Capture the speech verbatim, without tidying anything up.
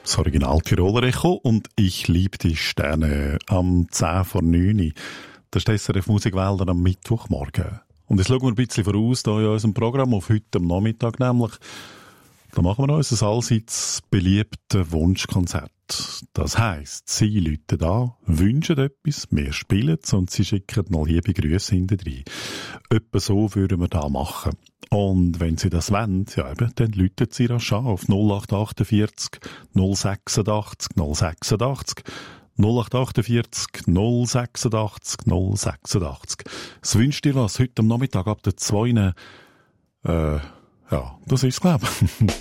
Das Original Tiroler Echo und ich liebe die Sterne am zehn vor neun. Das ist S R F Musikwälder am Mittwochmorgen. Und jetzt schauen wir ein bisschen voraus hier in unserem Programm auf heute am Nachmittag nämlich. Da machen wir uns ein allseits beliebtes Wunschkonzert. Das heisst, Sie läuten da, wünschen etwas, wir spielen es und Sie schicken noch liebe Grüße hinterher. Etwa so würden wir das machen. Und wenn Sie das wollen, ja eben, dann läuten Sie rasch an auf null acht achtundvierzig null sechsundachtzig null sechsundachtzig null acht achtundvierzig null sechsundachtzig null sechsundachtzig. Es wünscht dir was heute am Nachmittag ab der zwei. Äh, ja, das ist es, glaube ich.